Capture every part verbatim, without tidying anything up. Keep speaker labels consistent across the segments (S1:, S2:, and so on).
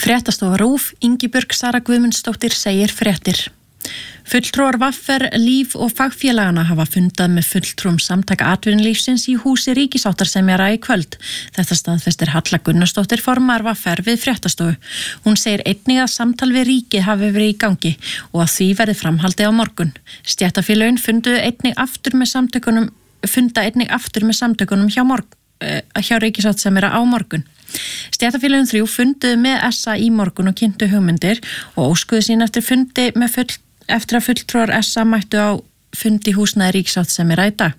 S1: Fréttastofa RÚV, Ingibjörg Sara Guðmundsdóttir segir fréttir. Fulltrúar V R, Líf og fagfélagana hafa fundað með fulltrúum samtaka atvinnulífsins í húsi ríkissáttasemjara í kvöld. Þetta staðfestir Halla Gunnarsdóttir formar V R við fréttastofu. Hún segir einnig að samtal við ríkið hafi verið í gangi og að því verði framhaldið á morgun. Stéttarfélögin funduðu einnig aftur með samtökunum, funda einnig aftur með samtökunum hjá, morg, uh, hjá ríkissáttasemjara á morgun. Stéttarfélögin þrjú funduðu með S A í morgun og kynntu hugmyndir og óskuðu sín eftir fundi með full eftir að fulltrúar S A mættu á fundi húsnæði ríkissáttasemjara í dag.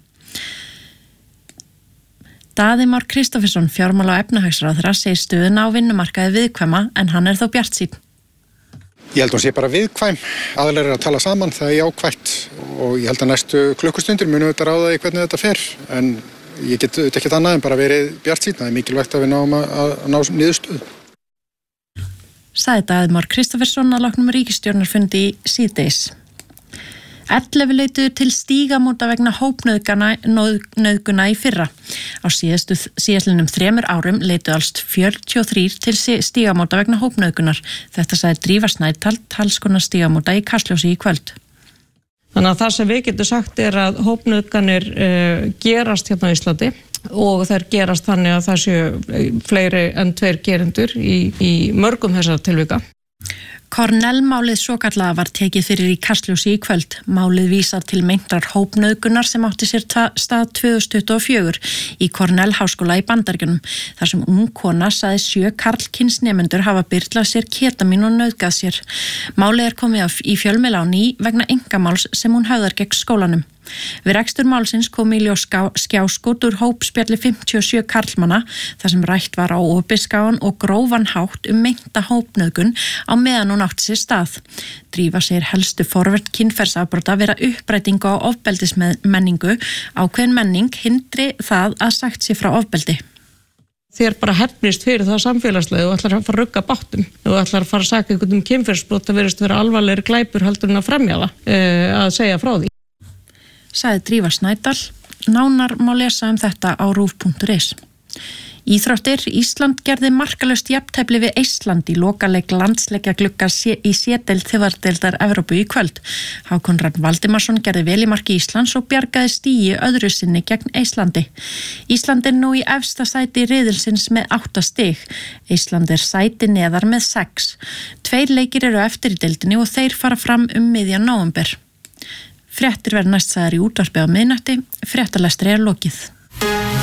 S1: Daði Már Kristófersson, fjármála- og efnahagsráðherra, segir stöðuna á vinnumarkaði viðkvæma en hann er þó bjartsýnn.
S2: Ég held að hún sé bara viðkvæm, aðilar er að tala saman, það er jákvætt og ég held að næstu klukkustundir munum við ráða í hvernig þetta fer, en ég get auðvitað ekkert annað en bara verið bjartsýnn, það er mikilvægt að við náum að, að ná niðurstöðu.
S1: Sagði Daði Már Kristófersson að loknum ríkisstjórnarfundi í síðdegis. ellefu leituðu til stígamóta vegna hópnauðgana í fyrra. Á síðastu, síðastliðnum þremur árum leituðu alls fjörutíu og þrír til stígamóta vegna hópnauðgunar. Þetta sagði Drífa Snædal, talskona stígamóta í Kastljósi í kvöld.
S3: Þannig að það sem við getum sagt er að hópnauðganir uh, gerast hérna á Íslandi og þær gerast þannig að það séu fleiri en tveir gerendur í, í mörgum þessar tilvika.
S1: Cornell-málið svokallaða var tekið fyrir í Kastljósi í kvöld. Málið vísar til meintrar hópnauðgunar sem átti sér stað tvö þúsund tuttugu og fjögur í Cornell háskóla í Bandaríkjunum, þar sem ung kona sagði sjö karlkyns nemendur hafa byrlað sér ketamín og nauðgað sér. Málið er komið í fjölmiðla á ný vegna einkamáls sem hún höfðar gegn skólanum. Við rekstur málsins kom í ljós skjáskot úr hópspjalli fimmtíu og sjö karlmanna þar sem rætt var á opinskáan og grófan hátt um meinta hópnauðgun á meðan hún átti sér stað. Drífa segir helstu forvert kynferðsafbrota vera upprætingu á ofbeldismenningu, ákveðin menning hindri það að sagt sér frá ofbeldi.
S3: Þér bara hefnist fyrir það samfélagslega og ætlar að fara að rugga báttum og ætlar að fara að saka einhvern um kynferðsbrot, það verðist vera alvarlegri glæpur heldur en að fremja það, e, að segja frá því.
S1: Sagði Drífa Snædal. Nánar má lesa um þetta á rúv punktur is. Íþróttir. Ísland gerði markalaust jafntefli við Eistland í lokaleik landsleikjaglugga í C-deild þjóðardeildar Evrópu í kvöld. Hákon Rafn Valdimarsson gerði vel í marki Íslands og bjargaði stigi öðru sinni gegn Eistlandi. Ísland er nú í efsta sæti riðilsins með átta stig. Eistland er sæti neðar með sex. Tveir leikir eru eftir í deildinni og þeir fara fram um miðjan nóvember. Fréttir verða næst sagðar í útvarpi á miðnætti. Fréttalestri er lokið.